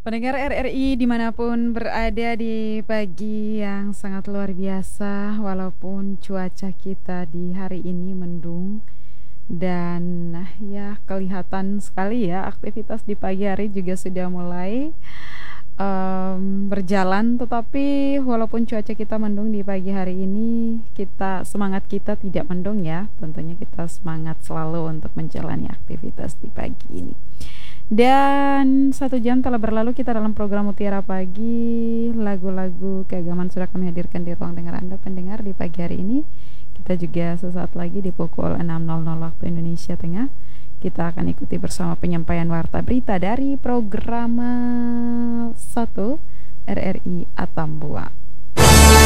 Pendengar RRI dimanapun berada di pagi yang sangat luar biasa, walaupun cuaca kita di hari ini mendung dan ya kelihatan sekali ya aktivitas di pagi hari juga sudah mulai berjalan, tetapi walaupun cuaca kita mendung di pagi hari ini, semangat kita tidak mendung ya. Tentunya kita semangat selalu untuk menjalani aktivitas di pagi ini. Dan 1 jam telah berlalu kita dalam program Mutiara Pagi. Lagu-lagu keagamaan sudah kami hadirkan di ruang dengar Anda pendengar di pagi hari ini. Kita juga sesaat lagi di pukul 6.00 waktu Indonesia Tengah kita akan ikuti bersama penyampaian warta berita dari program 1 RRI Atambua.